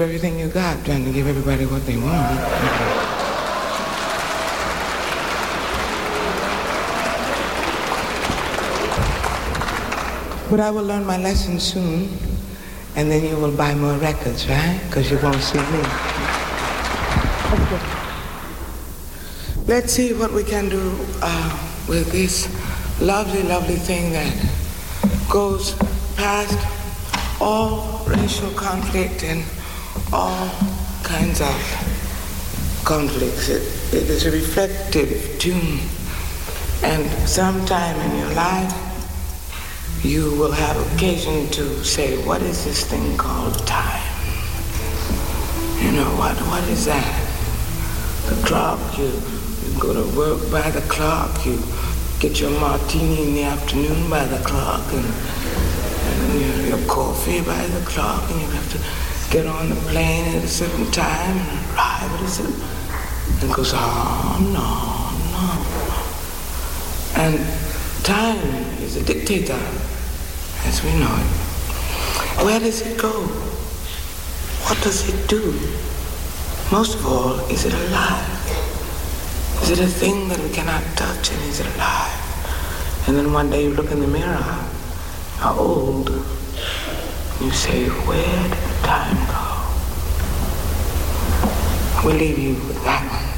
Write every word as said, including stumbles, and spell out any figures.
Everything you got, trying to give everybody what they want. But I will learn my lesson soon, and then you will buy more records, right? Because you won't see me. Let's see what we can do uh, with this lovely, lovely thing that goes past all racial conflict and all kinds of conflicts. It, it is a reflective tune, and sometime in your life you will have occasion to say, what is this thing called time? You know, what what is that? The clock, you, you go to work by the clock, you get your martini in the afternoon by the clock, and, and your, your coffee by the clock, and you have to get on the plane at a certain time and arrive at a certain... And it goes on, on, on. And time is a dictator, as we know it. Where does it go? What does it do? Most of all, is it alive? Is it a thing that we cannot touch, and is it alive? And then one day you look in the mirror, you're old, you say, where did time go? We'll leave you with that one.